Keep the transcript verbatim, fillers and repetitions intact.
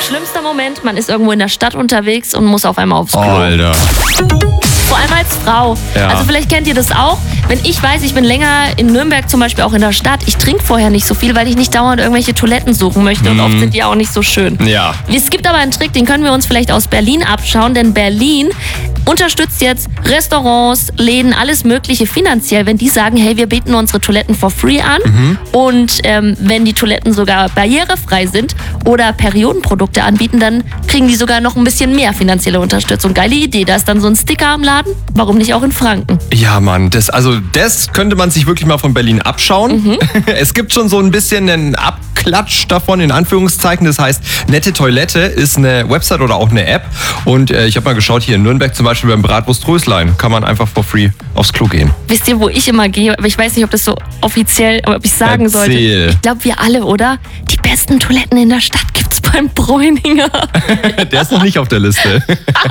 Schlimmster Moment, man ist irgendwo in der Stadt unterwegs und muss auf einmal aufs Klo. Oh, Alter. Vor allem als Frau. Ja. Also vielleicht kennt ihr das auch. Wenn ich weiß, ich bin länger in Nürnberg zum Beispiel auch in der Stadt, ich trinke vorher nicht so viel, weil ich nicht dauernd irgendwelche Toiletten suchen möchte und Mhm. oft sind die auch nicht so schön. Ja. Es gibt aber einen Trick, den können wir uns vielleicht aus Berlin abschauen, denn Berlin unterstützt jetzt Restaurants, Läden, alles Mögliche finanziell, wenn die sagen, hey, wir bieten unsere Toiletten for free an Mhm. und ähm, wenn die Toiletten sogar barrierefrei sind oder Periodenprodukte anbieten, dann kriegen die sogar noch ein bisschen mehr finanzielle Unterstützung. Geile Idee, da ist dann so ein Sticker am Laden, warum nicht auch in Franken? Ja, Mann, das, also das könnte man sich wirklich mal von Berlin abschauen. Mhm. Es gibt schon so ein bisschen einen Abklatsch davon, in Anführungszeichen. Das heißt, Nette Toilette ist eine Website oder auch eine App. Und äh, ich habe mal geschaut, hier in Nürnberg zum Beispiel beim Bratwurst Röslein kann man einfach for free aufs Klo gehen. Wisst ihr, wo ich immer gehe? Aber ich weiß nicht, ob das so offiziell, ob ich sagen Erzähl. sollte. Ich glaube, wir alle, oder? Die besten Toiletten in der Stadt gibt's beim Bräuninger. Der ist noch nicht auf der Liste. Ach